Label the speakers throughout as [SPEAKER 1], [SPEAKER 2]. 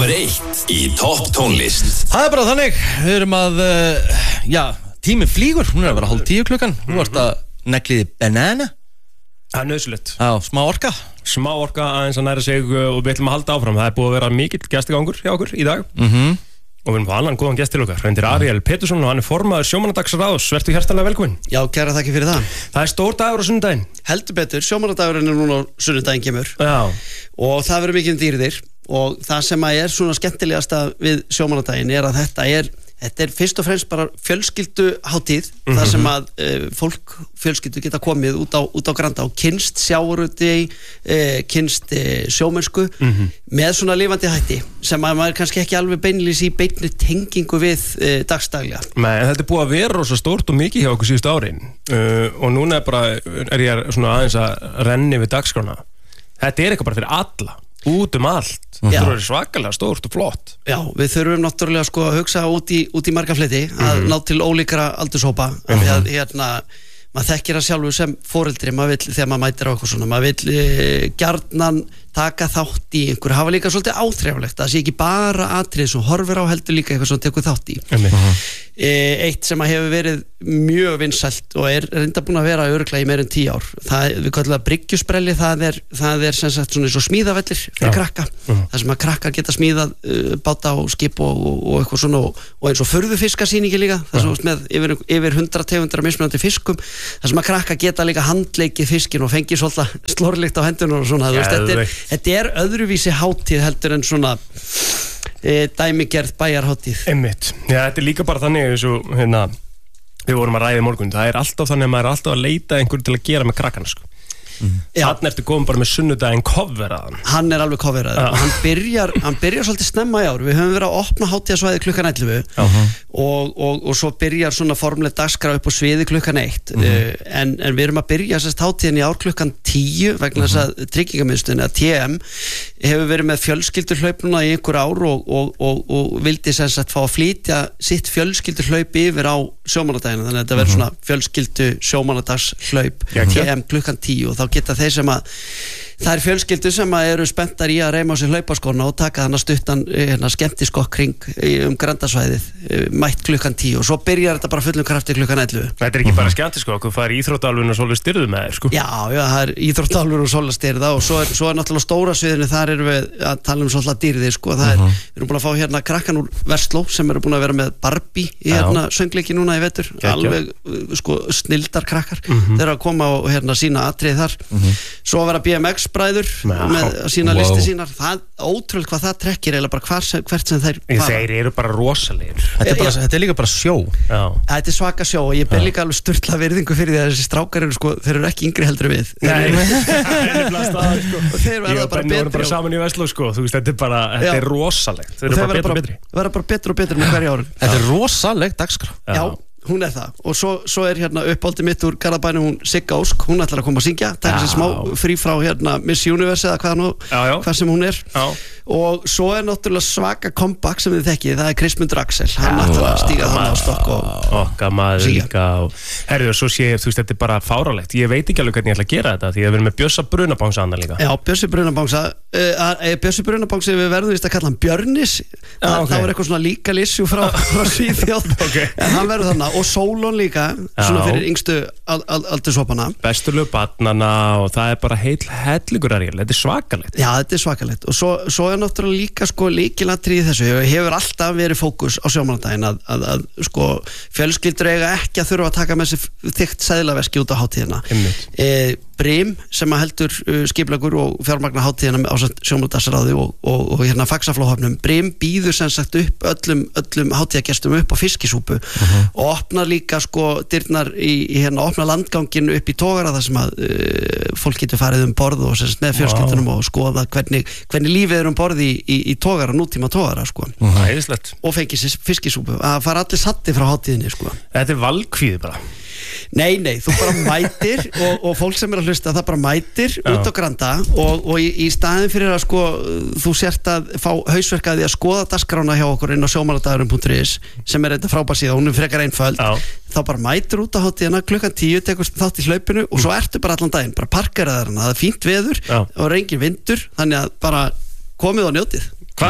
[SPEAKER 1] Númer 1 í topp tónlist.
[SPEAKER 2] Það bara þannig, við erum að, tíminn flýgur, hún að vera 9:30 klukkan. Þú varst að negliði banana.
[SPEAKER 3] Það nöðsulegt.
[SPEAKER 2] Já, smá orka.
[SPEAKER 3] Smá orka aðeins að næra sig og við ætlum að halda áfram. Það búið að vera mikill gestigangur hjá okkur í dag. Og við erum á annan góðan gest til okkar. Reyndir Ariel Pétursson og hann formaður sjómannadagsráðs. Vertu hjartanlega velkominn.
[SPEAKER 4] Já, kæra þakki fyrir það.
[SPEAKER 3] Það stór dagur á sunnudaginn.
[SPEAKER 4] Heldur betur, sjómannadagurinn núna á sunnudaginn kemur.
[SPEAKER 3] Já.
[SPEAKER 4] Og það verður mikið dýrðir. Og það sem að svona skemmtilegasta við sjómannadaginn að þetta er fyrst og fremst bara fjölskylduhátíð, þar sem að fólk fjölskyldu geta komið út á Granda og kynst sjávarútvegi, kynst sjómennsku með svona lifandi hætti sem að maður kannski ekki alveg beinlýs í beinni tengingu við dagstaglega.
[SPEAKER 3] Nei, en þetta búið að vera rosa stórt og mikið hjá okkur síðustu árin og núna er ég svona aðeins að renni við dagskrána. Þetta er eitthvað bara fyrir alla. Út allt, það er svakalega stórt og flott.
[SPEAKER 4] Já, við þurfum náttúrulega að hugsa út í marga fleti að ná til ólíkra aldurshópa af því að maður þekkir að sjálfu sem foreldri, maður vill þegar maður mætir á eitthvað svona, maður vill gjarnan taka þátt í einhverju, hafa líka svolítið áþreifanlegt, það sé ekki bara atrið sem horfir á, heldur líka eitthvað sem tekur þátt í. Eitt sem að hefur verið mjög vinsælt og er reynda búin að vera örugglega í meira en 10 ár, við kallum það bryggjusprelli, það er sem sagt svona eins og smíðavellir fyrir krakka, það sem að krakkar geta smíðað báta og skip og eitthvað svona og eins og furðufiskasýningi líka, það sem með yfir 100 tegundir af mismunandi fiskum, það sem að krakka geta líka handleikið fiskin og fengið svolítið slorlykt á hendunum og svona, þetta er öðruvísi hátíð heldur en svona dæmigerð bæjarhátíð.
[SPEAKER 3] Einmitt. Já, þetta er líka bara þannig eins og við vorum að ræða í morgun, það er alltaf þannig að maður er alltaf að leita einhverju til að gera með krakkana sko. Þannig ertu komin bara með sunnudaginn coverraðan.
[SPEAKER 4] Hann er alveg coverraður og hann byrjar svolítið snemma í ár. Við höfum verið að opna hátíðasvæði klukkan 11 og svo byrjar svona formleg dagskrá upp á sviði klukkan 1 en við erum að byrja sérst hátíðin í ár klukkan 10 vegna þess að Tryggingamiðstöðin að TM hefur verið með fjölskylduhlaup núna í einhver ár og vildi sérst fá að flytja sitt fjölskylduhlaup yfir á sjómannadaginn, þannig að þetta verður svona fjölskyldu sjómannadagshlaup TM klukkan 10 og þá geta þeir sem að það er fjölskyldu sem að eru spenntar í að reyma á sig hlaupaskóna og taka þannig stuttan skemmtiskokk kring Grandasvæðið mætt klukkan 10 og svo byrjar þetta bara fullum krafti klukkan 11.
[SPEAKER 3] Þetta er ekki bara skemmtiskokk, þú fær íþróttaalvun og svolítið styrðu með þér sko.
[SPEAKER 4] Já, það er íþróttaalvun og svolítið styrða og svo er náttúrulega stóra sviðinu, þar erum við að tala svolítið dýrðir sko, við erum búin að fá krakkan úr Versló sem eru búin að vera með Barbie í söngleiki núna í vetur, alveg sko snildar krakkar, þeir eru að koma og sína atriði þar, svo að vera BMX bræður með sína listi sínar, það ótrúlega hvað það trekkir eða bara hvert sem þeir fara.
[SPEAKER 3] Þeir eru bara rosalegir.
[SPEAKER 2] Þetta er líka bara sjó.
[SPEAKER 4] Þetta er svaka sjó og ég ber líka alveg sturla virðingu fyrir því að þessi strákar eru sko, þeir eru ekki yngri heldur við.
[SPEAKER 3] Nei,
[SPEAKER 4] þeir verða bara betri.
[SPEAKER 3] Við vorum bara saman í Vestló sko, þú veist, þetta er rosalegt. Þeir eru bara betri.
[SPEAKER 4] Verða bara betri og betri með hverju ári.
[SPEAKER 2] Þetta er rosaleg dagskrá.
[SPEAKER 4] Já. Hún er það og svo er uppáldið mitt úr Garðabænum, hún Sigga Ósk, hún ætlar að koma að syngja, taka sér smá frí frá Miss Universe eða hvað sem hún er og svo er náttúrulega svaka comeback sem þið þekkið, það er Kristmundur Axel, hann ætlar að stíga þannig á stokk og
[SPEAKER 3] okkar maður líka og herðu, svo sé ég, þú veist, þetta er bara fárálegt, ég veit ekki alveg hvernig ég ætla að gera þetta því að við erum með Bjössa Brunabangsa annað líka.
[SPEAKER 4] Já, Bjössi Brunabangsa við verðum vist að kalla hann Björnis, það var eitthvað svona líka lissjú frá Svíþjóð, en hann verður þarna og Sólon líka, svona fyrir yngstu aldurshópana.
[SPEAKER 3] Besturlegu barnana og það er bara heil hellingur Ariel, þetta er svakalegt.
[SPEAKER 4] Já, þetta er svakalegt og svo er náttúrulega líka sko lykilatriði í þessu, hefur alltaf verið fókus á sjómannadaginn að sko fjölskyldur eiga ekki að þurfa að taka með sér þykkt seðlaveski út á hátíðina. Brim sem að heldur skiplagur og fjármagna hátíðina á sjómannadagsráði og faxaflóhöfnum. Brim býður sem sagt upp öllum hátíðagestum upp á fiskisúpu og opnar líka sko dyrnar í opna landgangin upp í togara þar sem að fólk getur farið borð og sem sagt með fjölskyldunum og skoða hvernig lífið er borð í togara, nútíma togara sko. Og fengið sér fiskisúpu að fara allir satti frá hátíðinni sko.
[SPEAKER 3] Þetta er valkvíði bara.
[SPEAKER 4] Nei, þú bara mætir og fólk sem er að hlusta, það bara mætir út á Granda og í staðin fyrir að sko, þú sért að fá hausverk að því að skoða dagskrána hjá okkur inn á sjómannadagurum.is sem er þetta frábær síða, hún er frekar einföld þá bara mætir út á hátíðina klukkan 10 tekur þátt í hlaupinu og svo ertu bara allan daginn, bara parkeraður hana, það er fínt veður og er engin vindur, þannig að bara komið og njótið.
[SPEAKER 3] Hvað er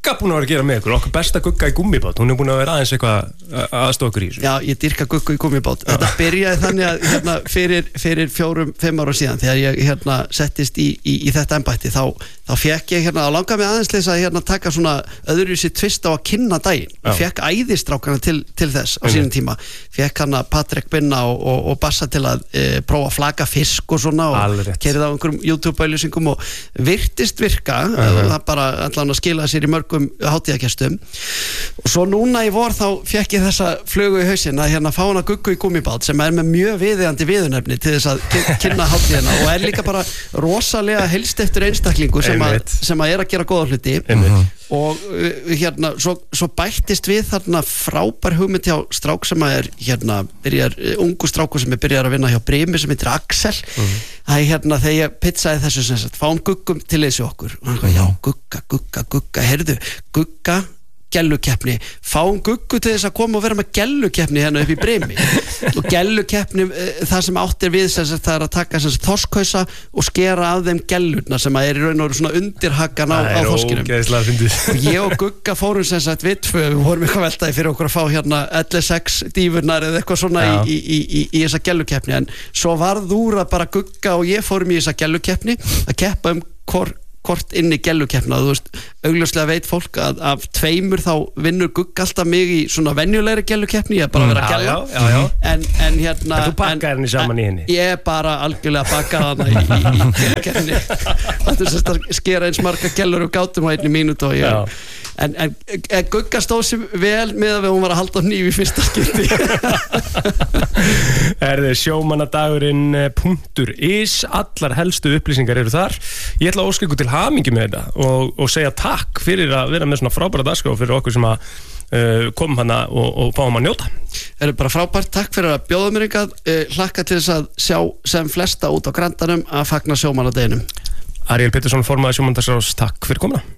[SPEAKER 3] Gugga búin að vera að gera með ykkur? Okkar besta Gugga í gummibát, hún búin að vera aðeins eitthvað aðstoða okkur í þessu.
[SPEAKER 4] Já, ég dýrka Guggu í gummibát. Þetta byrjaði þannig að fyrir 4-5 ára síðan þegar ég settist í þetta embætti þá fekk ég á langaði mig aðeins leys að taka svona öðruvísi tvist á að kynna daginn. Ég fekk æðistrákana til þess á sínum tíma. Fekk Patrik Binna og Bassa til að prófa að flaka fisk og svona og keyrði á einhverjum YouTube-auglýsingum og virtist virka og það bara allan að skila sér í mörgum hátíðagestum og svo núna í vor þá fekk ég þessa flugu í hausinn að fá hana Guggu í gummibát sem með mjög viðeigandi viðurnefni til þess að kynna hátíðina og líka bara rosalega heilsteyptur einstaklingur sem að að gera góða hluti og svo bættist við þarna frábær hugmynd hjá strák sem að ungu strákur sem byrjar að vinna hjá Brimi sem heitir Axel þegar ég pizzaði þessu sem sagt, fáum Guggum til þessu okkur og hann já, Gugga, heyrðu Gugga gellukeppni, fáum Guggu til þess að koma og vera með gellukeppni upp í Brimi og gellukeppni það sem áttir við það er að taka þorskhausa og skera af þeim gellurna sem að í raun og veru svona undirhaggan á þorskinum og ég og Gugga fórum við tvö, við vorum eitthvað veltaði fyrir okkur að fá LSX dífurnar eða eitthvað svona í þessa gellukeppni en svo varð úr að bara Gugga og ég fórum í þessa gellukeppni að keppa kort inn í gellukeppna þú veist, augljóslega veit fólk að af tveimur þá vinnur Gugg alltaf mig í svona venjulegri gellukeppni ég bara vera að gella en
[SPEAKER 3] þú bakkar henni saman í henni
[SPEAKER 4] ég bara algjörlega bakkar hana í gellukeppni þetta er að skera eins marga gellur og gátum á einni mínútu og en Gugga stóð sér vel með að hún var að halda hníf í fyrsta skipti
[SPEAKER 3] sjómannadagurinn.is allar helstu upplýsingar eru þar ég ætla að óska ykkur til hamingju með þetta og segja takk fyrir að vera með svona frábæra dagskrá fyrir okkur sem að komum hana og fáum að njóta
[SPEAKER 4] Það er bara frábært, takk fyrir að bjóða mér ykkar hlakka til þess að sjá sem flesta út á Grandanum að fagna sjómannadeginum
[SPEAKER 3] Ariel Pettersson, formaður sjómannadagsráðs, takk fyrir komuna